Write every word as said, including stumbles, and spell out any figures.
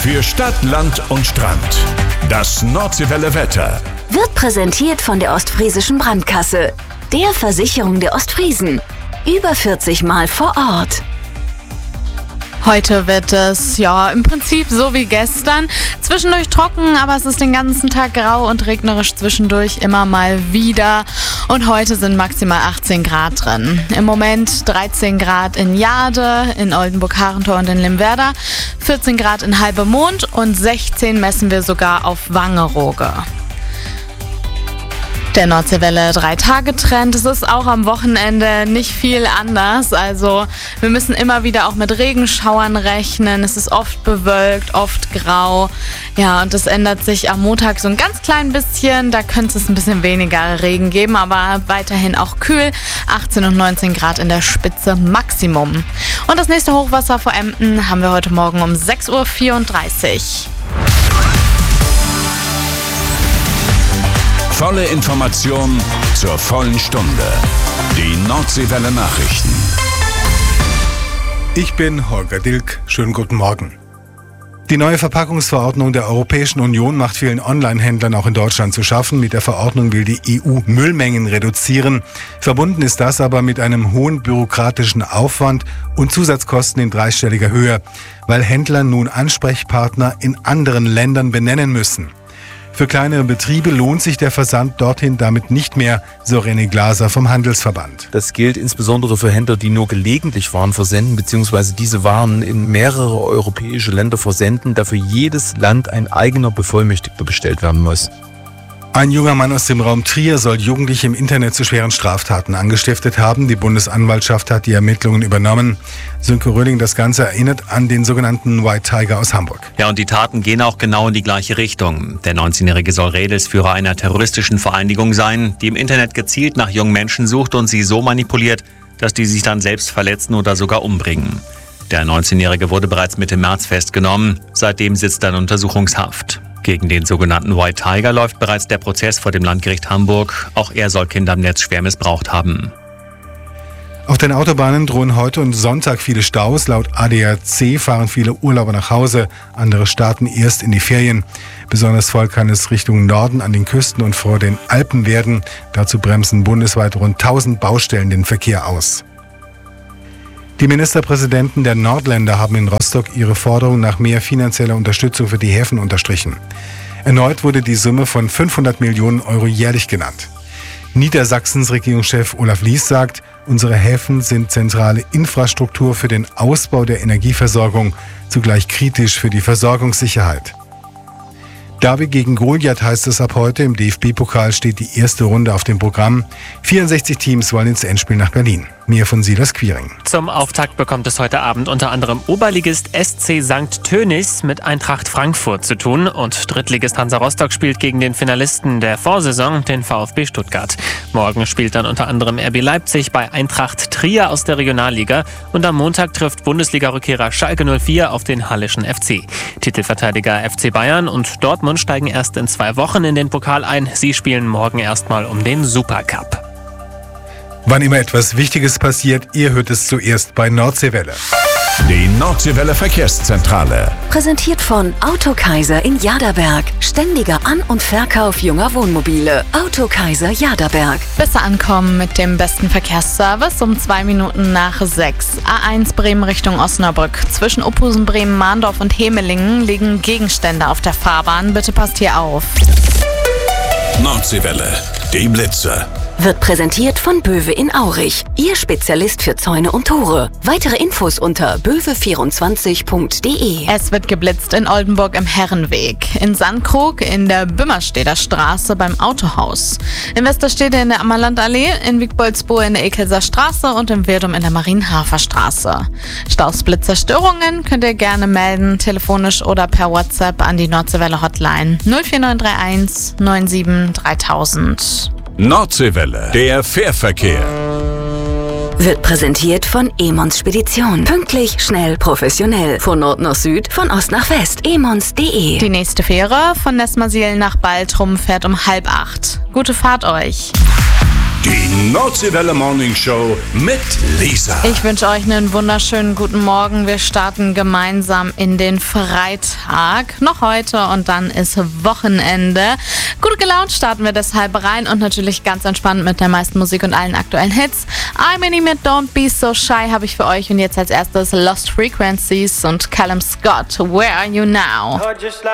Für Stadt, Land und Strand. Das Nordseewelle Wetter wird präsentiert von der Ostfriesischen Brandkasse, der Versicherung der Ostfriesen. Über vierzig Mal vor Ort. Heute wird es, ja, im Prinzip so wie gestern. Zwischendurch trocken, aber es ist den ganzen Tag grau und regnerisch zwischendurch immer mal wieder. Und heute sind maximal achtzehn Grad drin. Im Moment dreizehn Grad in Jade, in Oldenburg-Harentor und in Limwerder, vierzehn Grad in Halbemond und sechzehn messen wir sogar auf Wangerooge. Der Nordseewelle drei-Tage-Trend. Es ist auch am Wochenende nicht viel anders. Also wir müssen immer wieder auch mit Regenschauern rechnen. Es ist oft bewölkt, oft grau. Ja, und es ändert sich am Montag so ein ganz klein bisschen. Da könnte es ein bisschen weniger Regen geben, aber weiterhin auch kühl. achtzehn und neunzehn Grad in der Spitze Maximum. Und das nächste Hochwasser vor Emden haben wir heute Morgen um sechs Uhr vierunddreißig. Volle Information zur vollen Stunde. Die Nordseewelle Nachrichten. Ich bin Holger Dilk. Schönen guten Morgen. Die neue Verpackungsverordnung der Europäischen Union macht vielen Online-Händlern auch in Deutschland zu schaffen. Mit der Verordnung will die E U Müllmengen reduzieren. Verbunden ist das aber mit einem hohen bürokratischen Aufwand und Zusatzkosten in dreistelliger Höhe, weil Händler nun Ansprechpartner in anderen Ländern benennen müssen. Für kleinere Betriebe lohnt sich der Versand dorthin damit nicht mehr, so René Glaser vom Handelsverband. Das gilt insbesondere für Händler, die nur gelegentlich Waren versenden, beziehungsweise diese Waren in mehrere europäische Länder versenden, da für jedes Land ein eigener Bevollmächtigter bestellt werden muss. Ein junger Mann aus dem Raum Trier soll Jugendliche im Internet zu schweren Straftaten angestiftet haben. Die Bundesanwaltschaft hat die Ermittlungen übernommen. Sönke Röhling, das Ganze erinnert an den sogenannten White Tiger aus Hamburg. Ja, und die Taten gehen auch genau in die gleiche Richtung. Der neunzehnjährige soll Rädelsführer einer terroristischen Vereinigung sein, die im Internet gezielt nach jungen Menschen sucht und sie so manipuliert, dass die sich dann selbst verletzen oder sogar umbringen. Der neunzehnjährige wurde bereits Mitte März festgenommen. Seitdem sitzt er in Untersuchungshaft. Gegen den sogenannten White Tiger läuft bereits der Prozess vor dem Landgericht Hamburg. Auch er soll Kinder im Netz schwer missbraucht haben. Auf den Autobahnen drohen heute und Sonntag viele Staus. Laut A D A C fahren viele Urlauber nach Hause. Andere starten erst in die Ferien. Besonders voll kann es Richtung Norden an den Küsten und vor den Alpen werden. Dazu bremsen bundesweit rund tausend Baustellen den Verkehr aus. Die Ministerpräsidenten der Nordländer haben in Rostock ihre Forderung nach mehr finanzieller Unterstützung für die Häfen unterstrichen. Erneut wurde die Summe von fünfhundert Millionen Euro jährlich genannt. Niedersachsens Regierungschef Olaf Lies sagt, unsere Häfen sind zentrale Infrastruktur für den Ausbau der Energieversorgung, zugleich kritisch für die Versorgungssicherheit. David gegen Goliath heißt es ab heute. Im D F B-Pokal steht die erste Runde auf dem Programm. vierundsechzig Teams wollen ins Endspiel nach Berlin. Mehr von Silas Quiring. Zum Auftakt bekommt es heute Abend unter anderem Oberligist S C Sankt Tönis mit Eintracht Frankfurt zu tun. Und Drittligist Hansa Rostock spielt gegen den Finalisten der Vorsaison, den VfB Stuttgart. Morgen spielt dann unter anderem R B Leipzig bei Eintracht Trier aus der Regionalliga. Und am Montag trifft Bundesliga-Rückkehrer Schalke null vier auf den Hallischen F C. Titelverteidiger F C Bayern und Dortmund steigen erst in zwei Wochen in den Pokal ein. Sie spielen morgen erstmal um den Supercup. Wann immer etwas Wichtiges passiert, ihr hört es zuerst bei Nordseewelle. Die Nordseewelle Verkehrszentrale. Präsentiert von Autokaiser in Jaderberg. Ständiger An- und Verkauf junger Wohnmobile. Autokaiser Jaderberg. Besser ankommen mit dem besten Verkehrsservice um zwei Minuten nach sechs. A eins Bremen Richtung Osnabrück. Zwischen Ophusen, Bremen, Mahndorf und Hemelingen liegen Gegenstände auf der Fahrbahn. Bitte passt hier auf. Nordseewelle. Die Blitze. Wird präsentiert von Böwe in Aurich. Ihr Spezialist für Zäune und Tore. Weitere Infos unter böwe vierundzwanzig punkt de. Es wird geblitzt in Oldenburg im Herrenweg, in Sandkrug, in der Bümmersteder Straße beim Autohaus, in Westerstede in der Ammerlandallee, in Wiegboldsboe in der Ekelser Straße und im Wirdum in der Marienhafer Straße. Staus, Blitzer, Störungen könnt ihr gerne melden, telefonisch oder per WhatsApp an die Nordseewelle Hotline null vier neun drei eins neun sieben dreitausend. Nordseewelle, der Fährverkehr. Wird präsentiert von Emons Spedition. Pünktlich, schnell, professionell. Von Nord nach Süd, von Ost nach West. emons punkt de. Die nächste Fähre von Nesmasil nach Baltrum fährt um halb acht. Gute Fahrt euch. Die Nordseewelle Morning Show mit Lisa. Ich wünsche euch einen wunderschönen guten Morgen. Wir starten gemeinsam in den Freitag. Noch heute und dann ist Wochenende. Gut gelaunt starten wir deshalb rein und natürlich ganz entspannt mit der meisten Musik und allen aktuellen Hits. iMini mit Don't Be So Shy habe ich für euch und jetzt als erstes Lost Frequencies und Callum Scott, Where Are You Now?